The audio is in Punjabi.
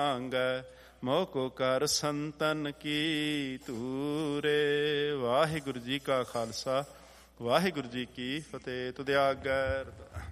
ਮੰਗੈ, ਮੋਹ ਕੋ ਕਰ ਸੰਤਨ ਕੀ ਧੂਰੇ। ਵਾਹਿਗੁਰੂ ਜੀ ਕਾ ਖਾਲਸਾ, ਵਾਹਿਗੁਰੂ ਜੀ ਕੀ ਫਤਿਹ। ਤੁਧਿ ਆਗੈ।